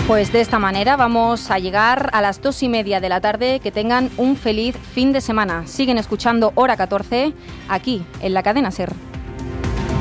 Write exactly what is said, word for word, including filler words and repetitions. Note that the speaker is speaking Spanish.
Pues de esta manera vamos a llegar a las dos y media de la tarde. Que tengan un feliz fin de semana. Siguen escuchando Hora catorce aquí en la cadena SER.